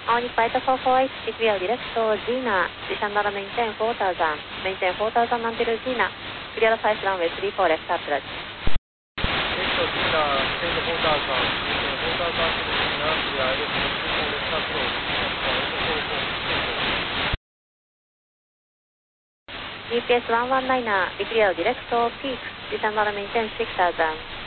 On Fighter 448, clear direct to Gina, descend on maintain 4000 until Gina, clear 5 runway 34 left approach. Direct to Gina, descend 4000, maintain 4000 until Gina, clear left 34 left approach. GPS 119er, clear direct to peak, descend on maintain 6000.